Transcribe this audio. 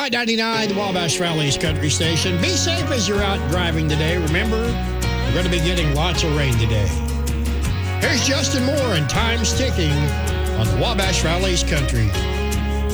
I-99, the Wabash Valley's country station. Be safe as you're out driving today. Remember, we're going to be getting lots of rain today. Here's Justin Moore and Time's Ticking on the Wabash Valley's country.